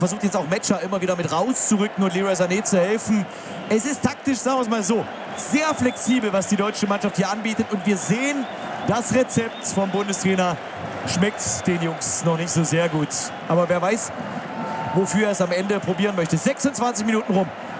Versucht jetzt auch Metscher immer wieder mit rauszurücken und Leroy Sané zu helfen. Es ist taktisch, sagen wir es mal so, sehr flexibel, was die deutsche Mannschaft hier anbietet. Und wir sehen, das Rezept vom Bundestrainer schmeckt den Jungs noch nicht so sehr gut. Aber wer weiß, wofür er es am Ende probieren möchte. 26 Minuten rum.